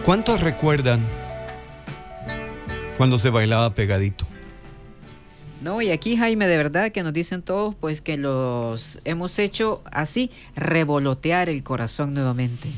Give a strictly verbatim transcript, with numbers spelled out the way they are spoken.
¿Cuántos recuerdan cuando se bailaba pegadito? No, y aquí, Jaime, de verdad que nos dicen todos, pues que los hemos hecho así, revolotear el corazón nuevamente.